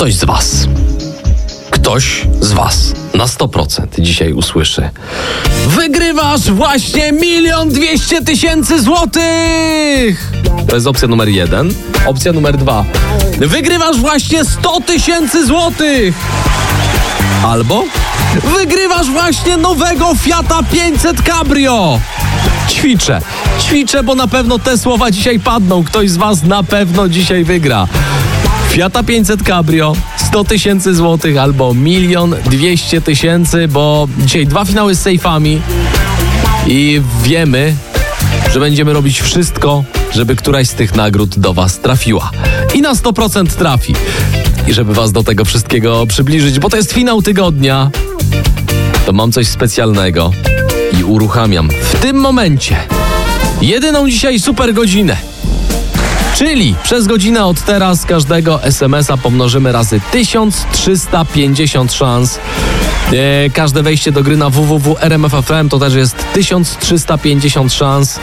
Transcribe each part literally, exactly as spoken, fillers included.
ktoś z was, ktoś z was na sto procent dzisiaj usłyszy: wygrywasz właśnie milion dwieście tysięcy złotych! To jest opcja numer jeden. Opcja numer dwa: wygrywasz właśnie sto tysięcy złotych! Albo wygrywasz właśnie nowego Fiata pięćset Cabrio! Ćwiczę, ćwiczę, bo na pewno te słowa dzisiaj padną. Ktoś z was na pewno dzisiaj wygra Fiata pięćset Cabrio, sto tysięcy złotych albo milion dwieście tysięcy, bo dzisiaj dwa finały z sejfami i wiemy, że będziemy robić wszystko, żeby któraś z tych nagród do was trafiła. I na sto procent trafi. I żeby was do tego wszystkiego przybliżyć, bo to jest finał tygodnia, to mam coś specjalnego i uruchamiam w tym momencie jedyną dzisiaj super godzinę. Czyli przez godzinę od teraz każdego es em es a pomnożymy razy tysiąc trzysta pięćdziesiąt szans. E, każde wejście do gry na w w w kropka r m f f m to też jest tysiąc trzysta pięćdziesiąt szans.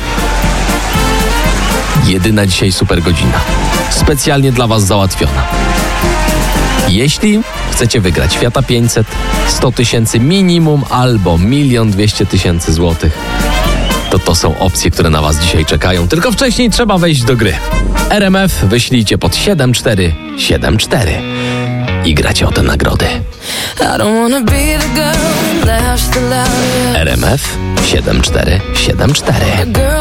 Jedyna dzisiaj super godzina. Specjalnie dla was załatwiona. Jeśli chcecie wygrać Fiata pięćset, sto tysięcy minimum albo milion dwieście tysięcy złotych, to to są opcje, które na was dzisiaj czekają. Tylko wcześniej trzeba wejść do gry. R M F wyślijcie pod siedem cztery siedem cztery i gracie o te nagrody. R M F siedem cztery siedem cztery.